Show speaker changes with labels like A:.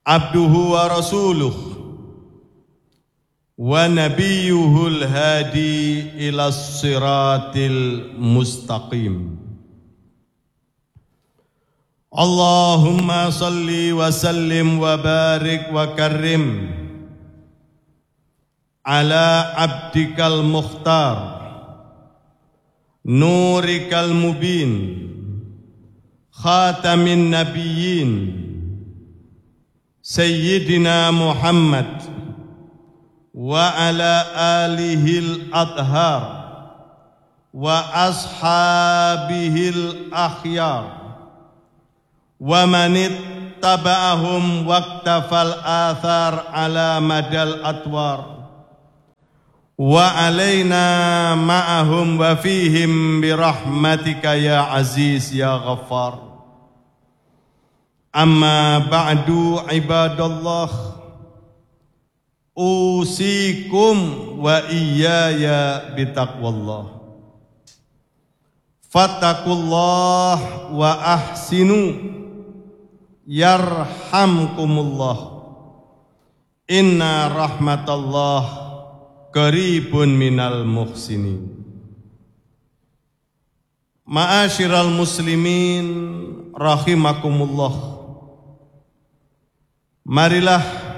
A: abduhu wa rasuluh wa nabiyuhul hadi ila siratil mustaqim. Allahumma salli wa sallim wa barik wa karrim ala abdikal mukhtar nurikal mubin khatamin nabiyyin sayyidina Muhammad wa ala alihil athhar wa ashabihil akhyar wa manit taba'ahum waqtafal athar ala madal atwar wa alaina ma'ahum wa fihim birahmatika ya aziz ya ghaffar. Amma ba'du ibadallah, usikum wa iyaya bitaqwallah. Fattakullah wa ahsinu yarhamkumullah. Inna rahmatallah qaribun minal muhsinin. Ma'asyiral muslimin rahimakumullah. Marilah